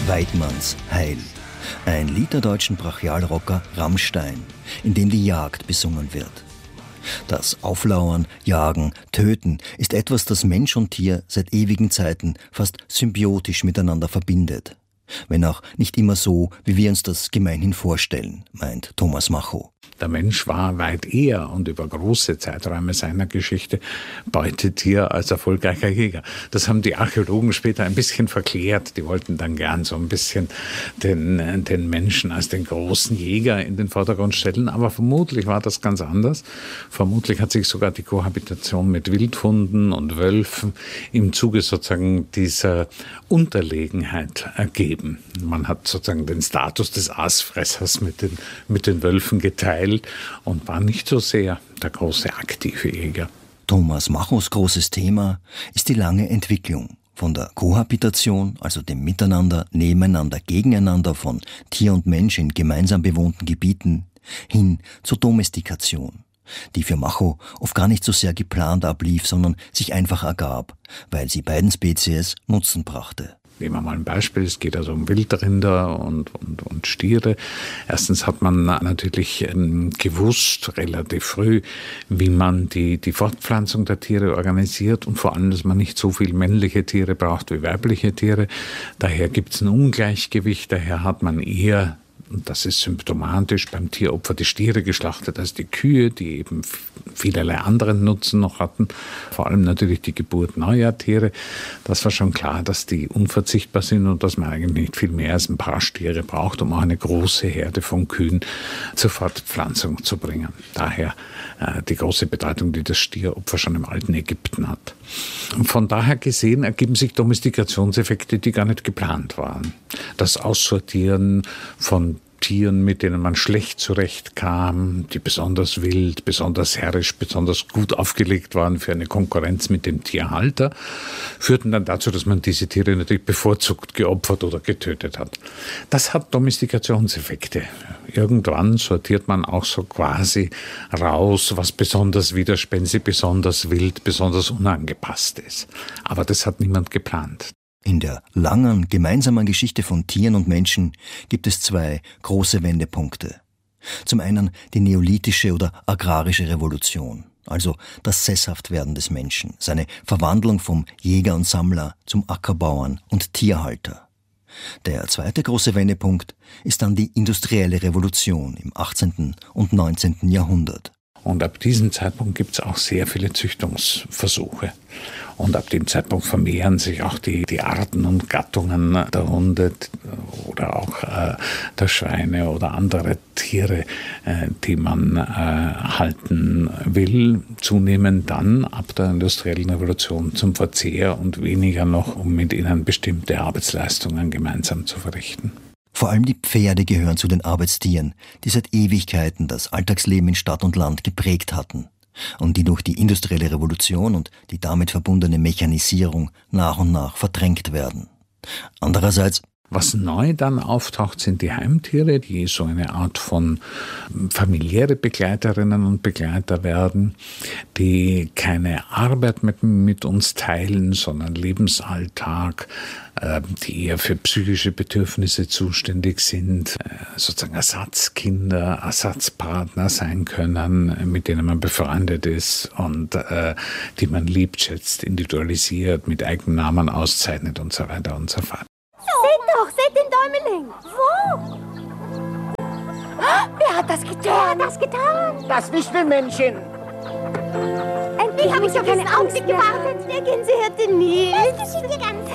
Weidmanns Heil. Ein Lied der deutschen Brachialrocker Rammstein, in dem die Jagd besungen wird. Das Auflauern, Jagen, Töten ist etwas, das Mensch und Tier seit ewigen Zeiten fast symbiotisch miteinander verbindet. Wenn auch nicht immer so, wie wir uns das gemeinhin vorstellen, meint Thomas Macho. Der Mensch war weit eher und über große Zeiträume seiner Geschichte Beutetier als erfolgreicher Jäger. Das haben die Archäologen später ein bisschen verklärt. Die wollten dann gern so ein bisschen den Menschen als den großen Jäger in den Vordergrund stellen. Aber vermutlich war das ganz anders. Vermutlich hat sich sogar die Kohabitation mit Wildhunden und Wölfen im Zuge sozusagen dieser Unterlegenheit ergeben. Man hat sozusagen den Status des Aasfressers mit den Wölfen geteilt und war nicht so sehr der große aktive Jäger. Thomas Machos großes Thema ist die lange Entwicklung von der Kohabitation, also dem Miteinander, Nebeneinander, Gegeneinander von Tier und Mensch in gemeinsam bewohnten Gebieten, hin zur Domestikation, die für Macho oft gar nicht so sehr geplant ablief, sondern sich einfach ergab, weil sie beiden Spezies Nutzen brachte. Nehmen wir mal ein Beispiel, es geht also um Wildrinder und Stiere. Erstens hat man natürlich gewusst, relativ früh, wie man die Fortpflanzung der Tiere organisiert und vor allem, dass man nicht so viel männliche Tiere braucht wie weibliche Tiere. Daher gibt es ein Ungleichgewicht, daher hat man eher, und das ist symptomatisch, beim Tieropfer die Stiere geschlachtet als die Kühe, die eben vielerlei anderen Nutzen noch hatten. Vor allem natürlich die Geburt neuer Tiere. Das war schon klar, dass die unverzichtbar sind und dass man eigentlich nicht viel mehr als ein paar Stiere braucht, um auch eine große Herde von Kühen zur Fortpflanzung zu bringen. Daher die große Bedeutung, die das Stieropfer schon im alten Ägypten hat. Und von daher gesehen ergeben sich Domestikationseffekte, die gar nicht geplant waren. Das Aussortieren von Tieren, mit denen man schlecht zurechtkam, die besonders wild, besonders herrisch, besonders gut aufgelegt waren für eine Konkurrenz mit dem Tierhalter, führten dann dazu, dass man diese Tiere natürlich bevorzugt geopfert oder getötet hat. Das hat Domestikationseffekte. Irgendwann sortiert man auch so quasi raus, was besonders widerspenstig, besonders wild, besonders unangepasst ist. Aber das hat niemand geplant. In der langen, gemeinsamen Geschichte von Tieren und Menschen gibt es zwei große Wendepunkte. Zum einen die neolithische oder agrarische Revolution, also das Sesshaftwerden des Menschen, seine Verwandlung vom Jäger und Sammler zum Ackerbauern und Tierhalter. Der zweite große Wendepunkt ist dann die industrielle Revolution im 18. und 19. Jahrhundert. Und ab diesem Zeitpunkt gibt es auch sehr viele Züchtungsversuche. Und ab dem Zeitpunkt vermehren sich auch die Arten und Gattungen der Hunde oder auch der Schweine oder andere Tiere, die man halten will. Zunehmend dann ab der industriellen Revolution zum Verzehr und weniger noch, um mit ihnen bestimmte Arbeitsleistungen gemeinsam zu verrichten. Vor allem die Pferde gehören zu den Arbeitstieren, die seit Ewigkeiten das Alltagsleben in Stadt und Land geprägt hatten und die durch die industrielle Revolution und die damit verbundene Mechanisierung nach und nach verdrängt werden. Andererseits, was neu dann auftaucht, sind die Heimtiere, die so eine Art von familiäre Begleiterinnen und Begleiter werden, die keine Arbeit mit uns teilen, sondern Lebensalltag, die eher für psychische Bedürfnisse zuständig sind, sozusagen Ersatzkinder, Ersatzpartner sein können, mit denen man befreundet ist und die man liebt, schätzt, individualisiert, mit eigenen Namen auszeichnet und so weiter und so fort. Seht den Däumeling! Wo? Wer hat das getan? Das Wichtelmännchen. Endlich habe ich auf einen Augenblick gewartet. Der Gänsehirte Nils. Das geschieht dir ganz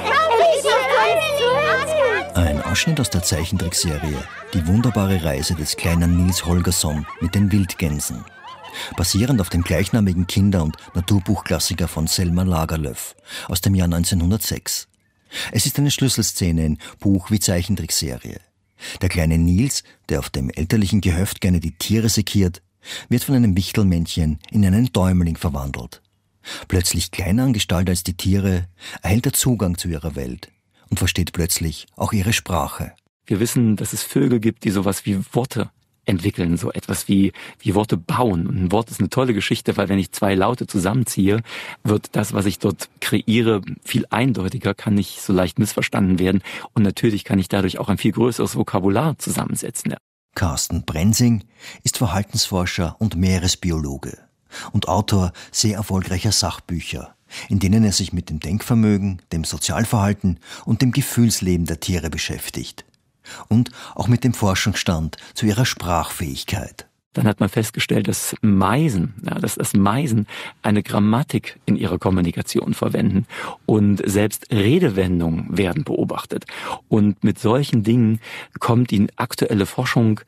recht. Ein Ausschnitt aus der Zeichentrickserie Die wunderbare Reise des kleinen Nils Holgersson mit den Wildgänsen. Basierend auf dem gleichnamigen Kinder- und Naturbuchklassiker von Selma Lagerlöf aus dem Jahr 1906. Es ist eine Schlüsselszene in Buch wie Zeichentrickserie. Der kleine Nils, der auf dem elterlichen Gehöft gerne die Tiere sekiert, wird von einem Wichtelmännchen in einen Däumling verwandelt. Plötzlich kleiner an Gestalt als die Tiere, erhält er Zugang zu ihrer Welt und versteht plötzlich auch ihre Sprache. Wir wissen, dass es Vögel gibt, die sowas wie Worte entwickeln, so etwas wie Worte bauen. Und ein Wort ist eine tolle Geschichte, weil wenn ich zwei Laute zusammenziehe, wird das, was ich dort kreiere, viel eindeutiger, kann nicht so leicht missverstanden werden. Und natürlich kann ich dadurch auch ein viel größeres Vokabular zusammensetzen. Ja. Carsten Brensing ist Verhaltensforscher und Meeresbiologe und Autor sehr erfolgreicher Sachbücher, in denen er sich mit dem Denkvermögen, dem Sozialverhalten und dem Gefühlsleben der Tiere beschäftigt. Und auch mit dem Forschungsstand zu ihrer Sprachfähigkeit. Dann hat man festgestellt, dass Meisen eine Grammatik in ihrer Kommunikation verwenden und selbst Redewendungen werden beobachtet. Und mit solchen Dingen konnte die aktuelle Forschung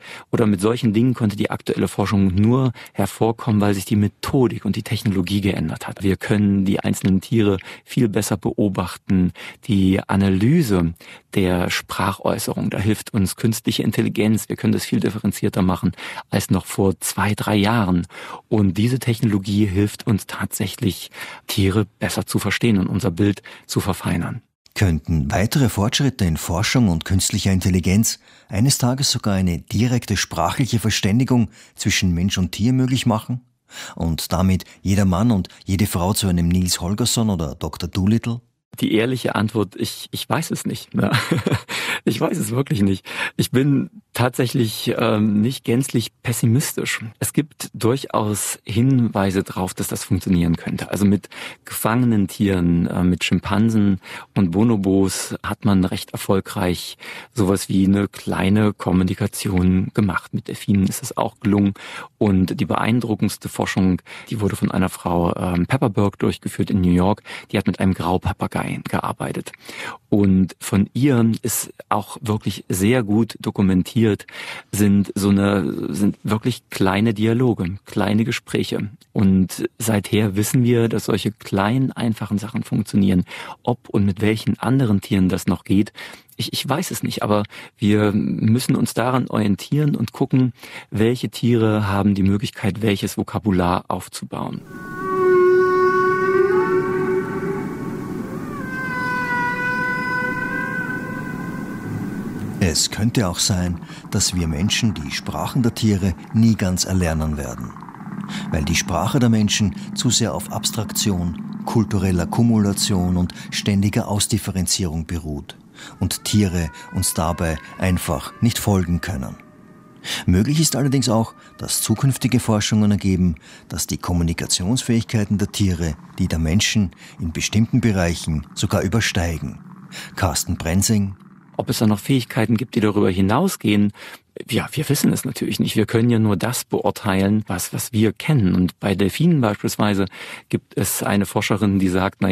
nur hervorkommen, weil sich die Methodik und die Technologie geändert hat. Wir können die einzelnen Tiere viel besser beobachten. Die Analyse der Sprachäußerung, da hilft uns künstliche Intelligenz. Wir können das viel differenzierter machen als noch vor 2-3 Jahren. Und diese Technologie hilft uns tatsächlich, Tiere besser zu verstehen und unser Bild zu verfeinern. Könnten weitere Fortschritte in Forschung und künstlicher Intelligenz eines Tages sogar eine direkte sprachliche Verständigung zwischen Mensch und Tier möglich machen? Und damit jeder Mann und jede Frau zu einem Niels Holgersson oder Dr. Dolittle? Die ehrliche Antwort, ich weiß es nicht. Ich weiß es wirklich nicht. Ich bin tatsächlich nicht gänzlich pessimistisch. Es gibt durchaus Hinweise darauf, dass das funktionieren könnte. Also mit gefangenen Tieren, mit Schimpansen und Bonobos hat man recht erfolgreich sowas wie eine kleine Kommunikation gemacht. Mit Delfinen ist es auch gelungen. Und die beeindruckendste Forschung, die wurde von einer Frau Pepperberg durchgeführt in New York. Die hat mit einem Graupapagei gearbeitet. Und von ihr ist auch wirklich sehr gut dokumentiert, sind wirklich kleine Dialoge, kleine Gespräche. Und seither wissen wir, dass solche kleinen, einfachen Sachen funktionieren. Ob und mit welchen anderen Tieren das noch geht, ich weiß es nicht, aber wir müssen uns daran orientieren und gucken, welche Tiere haben die Möglichkeit, welches Vokabular aufzubauen. Es könnte auch sein, dass wir Menschen die Sprachen der Tiere nie ganz erlernen werden, weil die Sprache der Menschen zu sehr auf Abstraktion, kultureller Kumulation und ständiger Ausdifferenzierung beruht und Tiere uns dabei einfach nicht folgen können. Möglich ist allerdings auch, dass zukünftige Forschungen ergeben, dass die Kommunikationsfähigkeiten der Tiere die der Menschen in bestimmten Bereichen sogar übersteigen. Carsten Brensing. Ob es da noch Fähigkeiten gibt, die darüber hinausgehen, ja, wir wissen es natürlich nicht. Wir können ja nur das beurteilen, was wir kennen. Und bei Delfinen beispielsweise gibt es eine Forscherin, die sagt,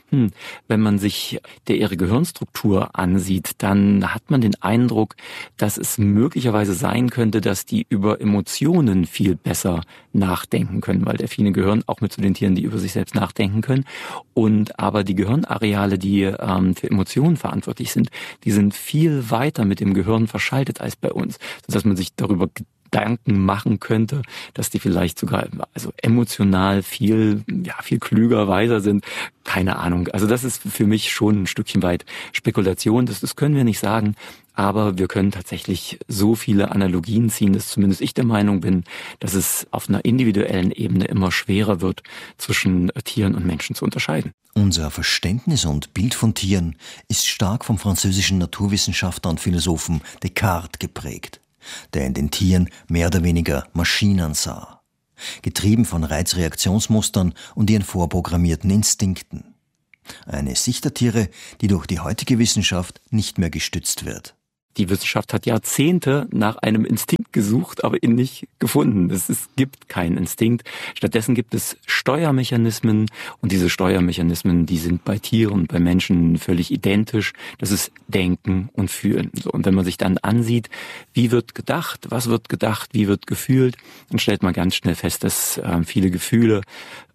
wenn man sich ihre Gehirnstruktur ansieht, dann hat man den Eindruck, dass es möglicherweise sein könnte, dass die über Emotionen viel besser nachdenken können, weil Delfine gehören auch mit zu den Tieren, die über sich selbst nachdenken können. Und aber die Gehirnareale, die für Emotionen verantwortlich sind, die sind viel weiter mit dem Gehirn verschaltet als bei uns, sodass man sich darüber Gedanken machen könnte, dass die vielleicht sogar emotional viel klüger, weiser sind. Keine Ahnung. Also das ist für mich schon ein Stückchen weit Spekulation. Das können wir nicht sagen. Aber wir können tatsächlich so viele Analogien ziehen, dass zumindest ich der Meinung bin, dass es auf einer individuellen Ebene immer schwerer wird, zwischen Tieren und Menschen zu unterscheiden. Unser Verständnis und Bild von Tieren ist stark vom französischen Naturwissenschaftler und Philosophen Descartes geprägt, der in den Tieren mehr oder weniger Maschinen sah, getrieben von Reizreaktionsmustern und ihren vorprogrammierten Instinkten. Eine Sicht der Tiere, die durch die heutige Wissenschaft nicht mehr gestützt wird. Die Wissenschaft hat Jahrzehnte nach einem Instinkt gesucht, aber ihn nicht gefunden. Es gibt keinen Instinkt. Stattdessen gibt es Steuermechanismen und diese Steuermechanismen, die sind bei Tieren, bei Menschen völlig identisch. Das ist Denken und Fühlen. So, und wenn man sich dann ansieht, wie wird gedacht, was wird gedacht, wie wird gefühlt, dann stellt man ganz schnell fest, dass viele Gefühle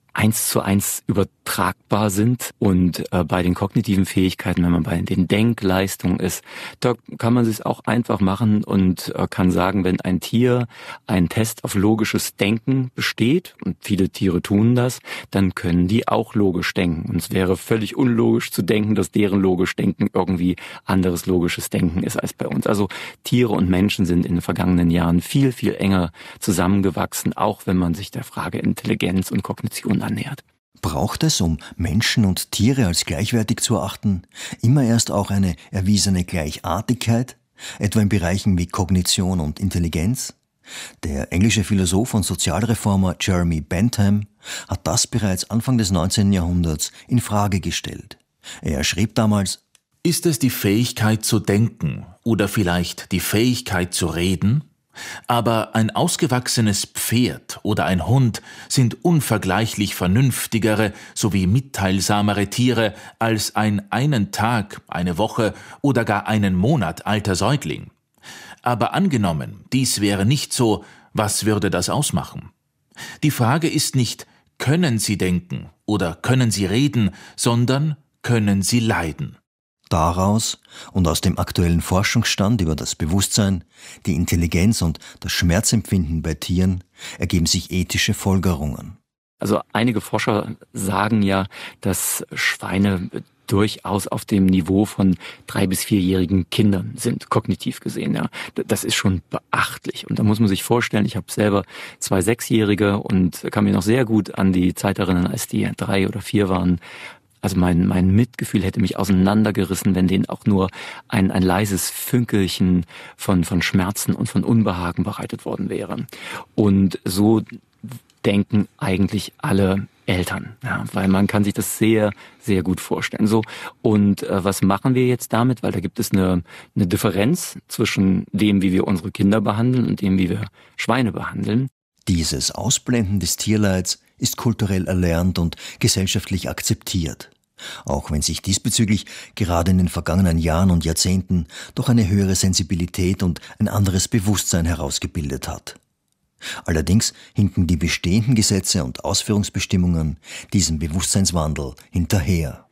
1:1 übertragbar sind. Und bei den kognitiven Fähigkeiten, wenn man bei den Denkleistungen ist, da kann man es auch einfach machen und kann sagen, wenn ein Tier einen Test auf logisches Denken besteht, und viele Tiere tun das, dann können die auch logisch denken. Und es wäre völlig unlogisch zu denken, dass deren logisch Denken irgendwie anderes logisches Denken ist als bei uns. Also Tiere und Menschen sind in den vergangenen Jahren viel, viel enger zusammengewachsen, auch wenn man sich der Frage Intelligenz und Kognition annähert. Braucht es, um Menschen und Tiere als gleichwertig zu erachten, immer erst auch eine erwiesene Gleichartigkeit, etwa in Bereichen wie Kognition und Intelligenz? Der englische Philosoph und Sozialreformer Jeremy Bentham hat das bereits Anfang des 19. Jahrhunderts in Frage gestellt. Er schrieb damals: Ist es die Fähigkeit zu denken oder vielleicht die Fähigkeit zu reden? Aber ein ausgewachsenes Pferd oder ein Hund sind unvergleichlich vernünftigere sowie mitteilsamere Tiere als einen Tag, eine Woche oder gar einen Monat alter Säugling. Aber angenommen, dies wäre nicht so, was würde das ausmachen? Die Frage ist nicht, können Sie denken oder können Sie reden, sondern können Sie leiden? Daraus und aus dem aktuellen Forschungsstand über das Bewusstsein, die Intelligenz und das Schmerzempfinden bei Tieren ergeben sich ethische Folgerungen. Also einige Forscher sagen ja, dass Schweine durchaus auf dem Niveau von 3- bis 4-jährigen Kindern sind, kognitiv gesehen. Ja. Das ist schon beachtlich. Und da muss man sich vorstellen, ich habe selber 2 6-Jährige und kann mich noch sehr gut an die Zeit erinnern, als die 3 oder 4 waren. Also mein Mitgefühl hätte mich auseinandergerissen, wenn denen auch nur ein leises Fünkelchen von Schmerzen und von Unbehagen bereitet worden wäre. Und so denken eigentlich alle Eltern, ja, weil man kann sich das sehr, sehr gut vorstellen. So, und was machen wir jetzt damit? Weil da gibt es eine Differenz zwischen dem, wie wir unsere Kinder behandeln und dem, wie wir Schweine behandeln. Dieses Ausblenden des Tierleids ist kulturell erlernt und gesellschaftlich akzeptiert, auch wenn sich diesbezüglich gerade in den vergangenen Jahren und Jahrzehnten doch eine höhere Sensibilität und ein anderes Bewusstsein herausgebildet hat. Allerdings hinken die bestehenden Gesetze und Ausführungsbestimmungen diesem Bewusstseinswandel hinterher.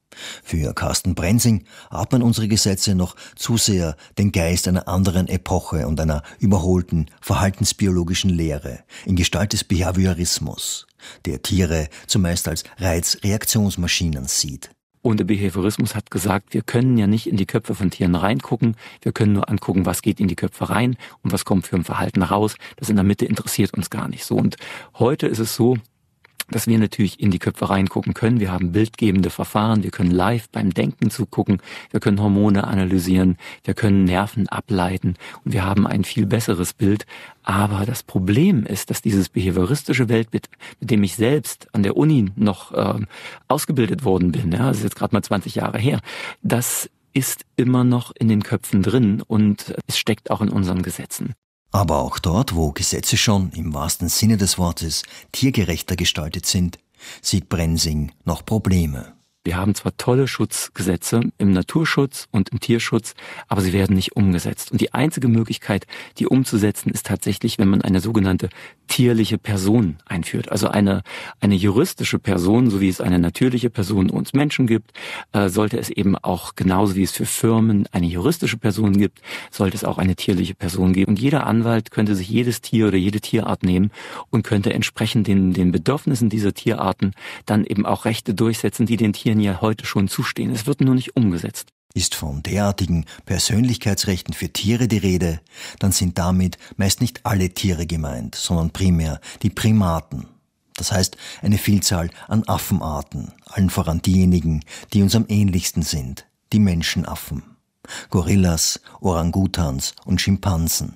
Für Carsten Brensing atmen unsere Gesetze noch zu sehr den Geist einer anderen Epoche und einer überholten verhaltensbiologischen Lehre in Gestalt des Behaviorismus, der Tiere zumeist als Reizreaktionsmaschinen sieht. Und der Behaviorismus hat gesagt, wir können ja nicht in die Köpfe von Tieren reingucken, wir können nur angucken, was geht in die Köpfe rein und was kommt für ein Verhalten raus. Das in der Mitte interessiert uns gar nicht so. Und heute ist es so, dass wir natürlich in die Köpfe reingucken können. Wir haben bildgebende Verfahren, wir können live beim Denken zugucken, wir können Hormone analysieren, wir können Nerven ableiten und wir haben ein viel besseres Bild. Aber das Problem ist, dass dieses behavioristische Weltbild, mit dem ich selbst an der Uni noch ausgebildet worden bin, ja, das ist jetzt gerade mal 20 Jahre her, das ist immer noch in den Köpfen drin und es steckt auch in unseren Gesetzen. Aber auch dort, wo Gesetze schon im wahrsten Sinne des Wortes tiergerechter gestaltet sind, sieht Brensing noch Probleme. Wir haben zwar tolle Schutzgesetze im Naturschutz und im Tierschutz, aber sie werden nicht umgesetzt. Und die einzige Möglichkeit, die umzusetzen, ist tatsächlich, wenn man eine sogenannte tierliche Person einführt. Also eine juristische Person, so wie es eine natürliche Person uns Menschen gibt, sollte es eben auch, genauso wie es für Firmen eine juristische Person gibt, sollte es auch eine tierliche Person geben. Und jeder Anwalt könnte sich jedes Tier oder jede Tierart nehmen und könnte entsprechend den Bedürfnissen dieser Tierarten dann eben auch Rechte durchsetzen, die den Tieren ja heute schon zustehen. Es wird nur nicht umgesetzt. Ist von derartigen Persönlichkeitsrechten für Tiere die Rede, dann sind damit meist nicht alle Tiere gemeint, sondern primär die Primaten. Das heißt, eine Vielzahl an Affenarten, allen voran diejenigen, die uns am ähnlichsten sind, die Menschenaffen. Gorillas, Orangutans und Schimpansen.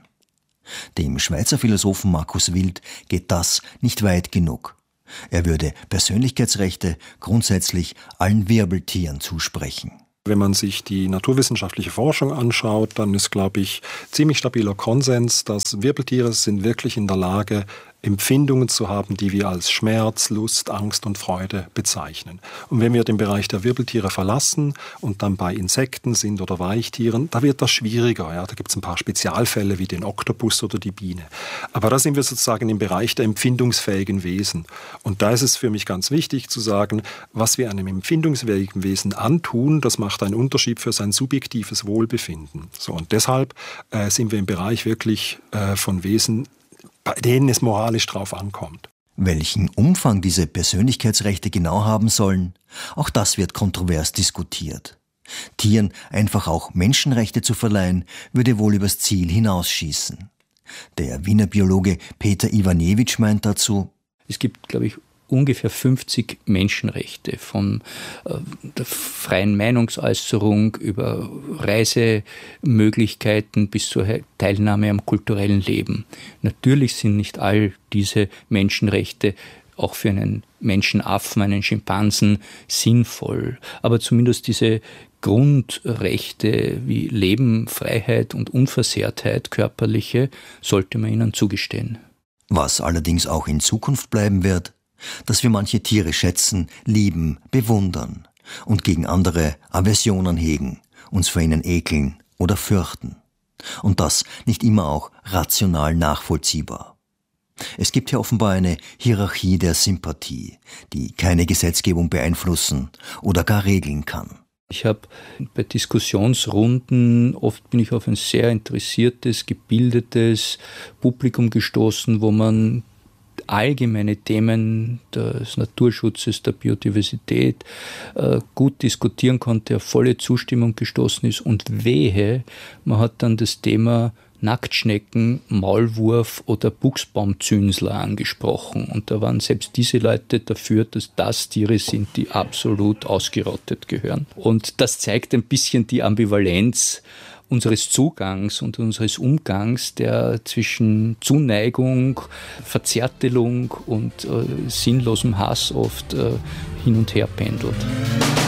Dem Schweizer Philosophen Markus Wild geht das nicht weit genug. Er würde Persönlichkeitsrechte grundsätzlich allen Wirbeltieren zusprechen. Wenn man sich die naturwissenschaftliche Forschung anschaut, dann ist, glaube ich, ziemlich stabiler Konsens, dass Wirbeltiere sind wirklich in der Lage, Empfindungen zu haben, die wir als Schmerz, Lust, Angst und Freude bezeichnen. Und wenn wir den Bereich der Wirbeltiere verlassen und dann bei Insekten sind oder Weichtieren, da wird das schwieriger. Ja? Da gibt es ein paar Spezialfälle wie den Oktopus oder die Biene. Aber da sind wir sozusagen im Bereich der empfindungsfähigen Wesen. Und da ist es für mich ganz wichtig zu sagen, was wir einem empfindungsfähigen Wesen antun, das macht einen Unterschied für sein subjektives Wohlbefinden. So, und deshalb sind wir im Bereich wirklich von Wesen, bei denen es moralisch drauf ankommt. Welchen Umfang diese Persönlichkeitsrechte genau haben sollen, auch das wird kontrovers diskutiert. Tieren einfach auch Menschenrechte zu verleihen, würde wohl übers Ziel hinausschießen. Der Wiener Biologe Peter Iwanewitsch meint dazu: Es gibt, glaube ich, ungefähr 50 Menschenrechte, von der freien Meinungsäußerung über Reisemöglichkeiten bis zur Teilnahme am kulturellen Leben. Natürlich sind nicht all diese Menschenrechte auch für einen Menschenaffen, einen Schimpansen sinnvoll, aber zumindest diese Grundrechte wie Leben, Freiheit und Unversehrtheit, körperliche, sollte man ihnen zugestehen. Was allerdings auch in Zukunft bleiben wird, dass wir manche Tiere schätzen, lieben, bewundern und gegen andere Aversionen hegen, uns vor ihnen ekeln oder fürchten. Und das nicht immer auch rational nachvollziehbar. Es gibt hier offenbar eine Hierarchie der Sympathie, die keine Gesetzgebung beeinflussen oder gar regeln kann. Ich habe bei Diskussionsrunden, oft bin ich auf ein sehr interessiertes, gebildetes Publikum gestoßen, wo man allgemeine Themen des Naturschutzes, der Biodiversität gut diskutieren konnte, auf volle Zustimmung gestoßen ist, und wehe, man hat dann das Thema Nacktschnecken, Maulwurf oder Buchsbaumzünsler angesprochen. Und da waren selbst diese Leute dafür, dass das Tiere sind, die absolut ausgerottet gehören. Und das zeigt ein bisschen die Ambivalenz unseres Zugangs und unseres Umgangs, der zwischen Zuneigung, Verzärtelung und sinnlosem Hass oft hin und her pendelt.